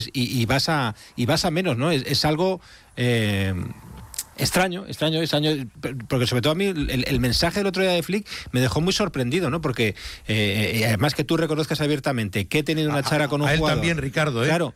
y vas a menos, ¿no? Es algo extraño, porque sobre todo a mí el mensaje del otro día de Flick me dejó muy sorprendido, ¿no? Porque además que tú reconozcas abiertamente que he tenido una charla con un jugador. A él también, Ricardo, Claro,